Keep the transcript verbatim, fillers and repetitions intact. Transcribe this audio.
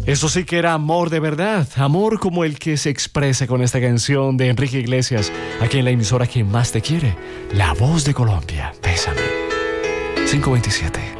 Eso sí que era amor de verdad, amor como el que se expresa con esta canción de Enrique Iglesias, aquí en la emisora que más te quiere, La Voz de Colombia. Bésame. cinco veintisiete.